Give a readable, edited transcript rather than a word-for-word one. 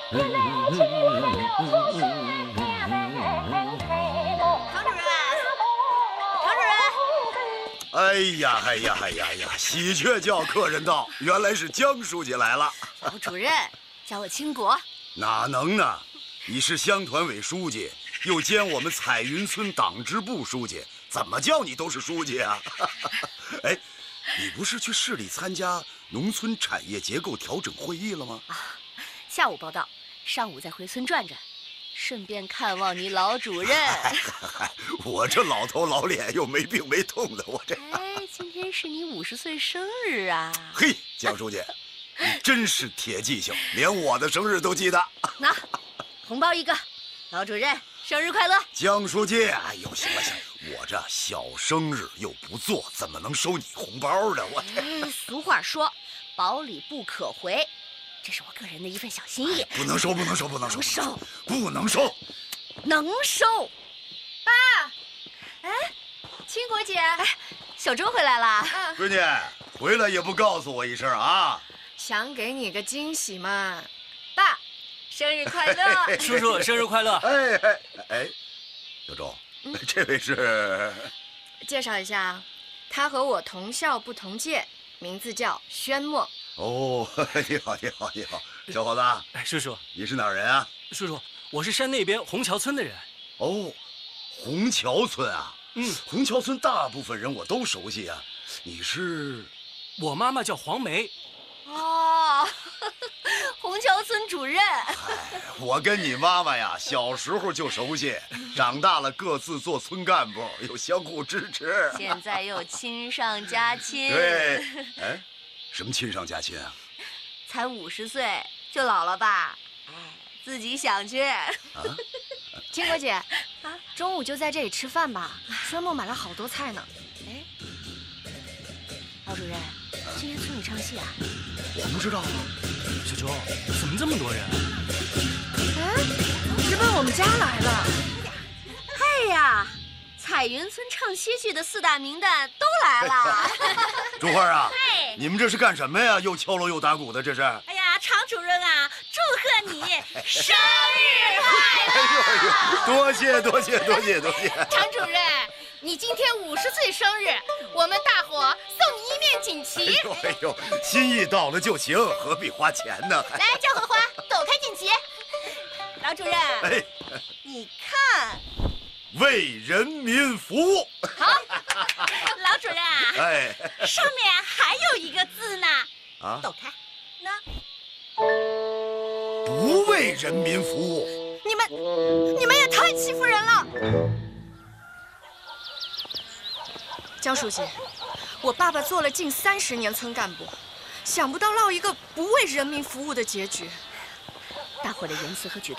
哎呀！喜鹊叫客人到，原来是江书记来了。 老主任，叫我倾国。 哪能呢？你是乡团委书记，又兼我们彩云村党支部书记，怎么叫你都是书记啊？哎，你不是去市里参加农村产业结构调整会议了吗？ 下午报道，上午再回村转转，顺便看望你老主任。 我这老头老脸又没病没痛的，我这…… 哎，今天是你50岁生日啊！ 嘿，江书记，你真是铁记性，连我的生日都记得。 拿，红包一个，老主任生日快乐！ 江书记，哎呦，行了，我这小生日又不做，怎么能收你红包呢？我这…… 俗话说，薄礼不可回。这是我个人的一份小心意， 不能收。 能收。 爸，哎，倾国姐， 小周回来了。 闺女，回来也不告诉我一声啊！ 想给你个惊喜嘛。爸，生日快乐！ 叔叔生日快乐！ 哎，小周，这位是？ 介绍一下，他和我同校不同届，名字叫宣墨。 哦，你好，小伙子。 哎，叔叔， 你是哪儿人啊？ 叔叔，我是山那边虹桥村的人。 哦，虹桥村啊。虹桥村大部分人我都熟悉啊。你是？ 我妈妈叫黄梅。 哦，虹桥村主任。 我跟你妈妈呀，小时候就熟悉，长大了各自做村干部，又相互支持。 现在又亲上加亲。 对，哎。什么亲上加亲啊？ 才50岁就老了吧？哎，自己想去。 倾国姐，中午就在这里吃饭吧。宣墨买了好多菜呢。 哎，老主任，今天村里唱戏啊？ 我不知道啊。 小周，怎么这么多人？ 哎，直奔我们家来了。 哎呀！彩云村唱戏剧的4大名旦都来了。 朱花啊，你们这是干什么呀？又敲锣又打鼓的，这是？ 哎呀，常主任啊，祝贺你生日快乐！ 多谢。 常主任，你今天50岁生日，我们大伙送你一面锦旗。 哎呦，心意到了就行，何必花钱呢？ 来，赵荷花，抖开锦旗。 老主任，你看。 为人民服务。 好，老主任啊，上面还有一个字呢。抖开。那不为人民服务。 你们也太欺负人了。 江书记，我爸爸做了近30年村干部，想不到落一个不为人民服务的结局。 大伙的言辞和举动